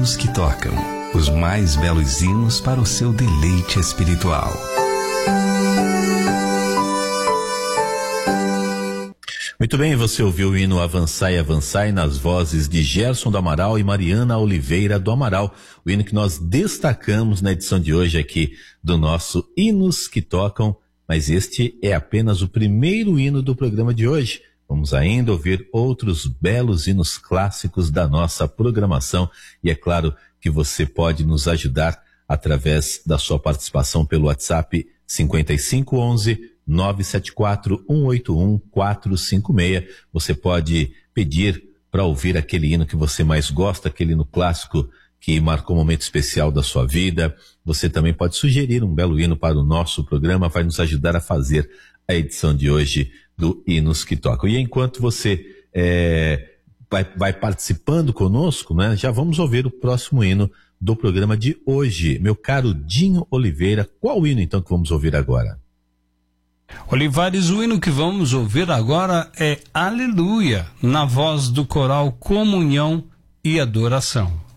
hinos que tocam, os mais belos hinos para o seu deleite espiritual. Muito bem, você ouviu o hino Avançai, Avançai nas vozes de Gerson do Amaral e Mariana Oliveira do Amaral, o hino que nós destacamos na edição de hoje aqui do nosso Hinos que Tocam, mas este é apenas o primeiro hino do programa de hoje. Vamos ainda ouvir outros belos hinos clássicos da nossa programação e é claro que você pode nos ajudar através da sua participação pelo WhatsApp 5511-974-181-456. Você pode pedir para ouvir aquele hino que você mais gosta, aquele hino clássico que marcou um momento especial da sua vida. Você também pode sugerir um belo hino para o nosso programa, vai nos ajudar a fazer a edição de hoje do Hinos que Tocam. E enquanto você vai participando conosco, né, já vamos ouvir o próximo hino do programa de hoje. Meu caro Dinho Oliveira, qual hino então que vamos ouvir agora? Olivares, o hino que vamos ouvir agora é Aleluia, na voz do coral Comunhão e Adoração.